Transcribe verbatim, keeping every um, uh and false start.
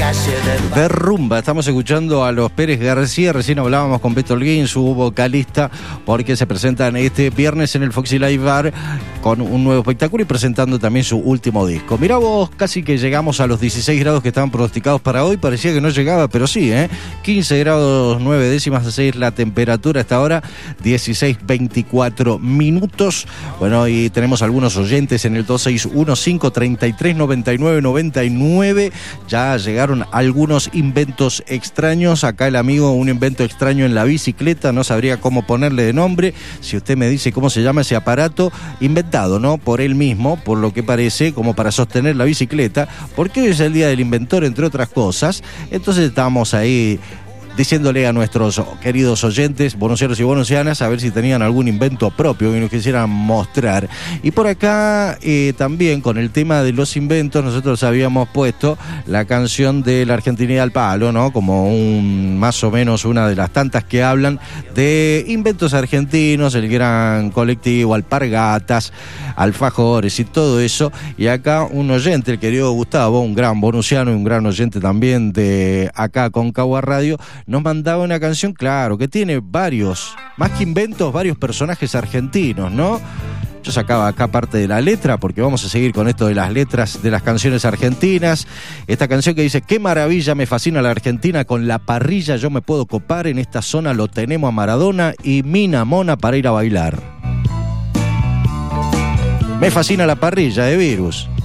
De rumba, estamos escuchando a los Pérez García. Recién hablábamos con Beto Holguín, su vocalista, porque se presentan este viernes en el Foxy Live Bar con un nuevo espectáculo y presentando también su último disco. Mirá vos, casi que llegamos a los dieciséis grados que estaban pronosticados para hoy. Parecía que no llegaba, pero sí, ¿eh? quince grados nueve décimas a seis la temperatura hasta ahora, dieciséis veinticuatro minutos. Bueno, y tenemos algunos oyentes en el dos seis uno cinco treinta y tres noventa y nueve noventa y nueve. Ya llegaron algunos inventos extraños. Acá el amigo, un invento extraño en la bicicleta, no sabría cómo ponerle de nombre. Si usted me dice cómo se llama ese aparato, inventado, ¿no? Por él mismo, por lo que parece, como para sostener la bicicleta, porque hoy es el día del inventor, entre otras cosas. Entonces estamos ahí diciéndole a nuestros queridos oyentes, bonucianos y bonucianas, a ver si tenían algún invento propio que nos quisieran mostrar. Y por acá eh, también con el tema de los inventos, nosotros habíamos puesto la canción de la Argentinidad al Palo, ¿no? Como un más o menos una de las tantas que hablan de inventos argentinos, el gran colectivo, alpargatas, alfajores y todo eso. Y acá un oyente, el querido Gustavo, un gran bonuciano y un gran oyente también de acá Concagua Radio, nos mandaba una canción, claro, que tiene varios, más que inventos, varios personajes argentinos, ¿no? Yo sacaba acá parte de la letra, porque vamos a seguir con esto de las letras de las canciones argentinas. Esta canción que dice: qué maravilla, me fascina la Argentina, con la parrilla yo me puedo copar, en esta zona lo tenemos a Maradona y Mina Mona para ir a bailar. Me fascina la parrilla de Virus.